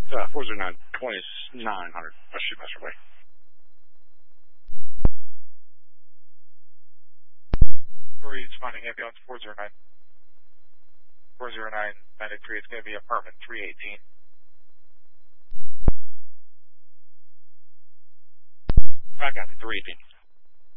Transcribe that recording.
409 2900. Shoot master way. Where are you responding? Ambulance 409. 40993. It's going to be apartment 318. I got it. 318.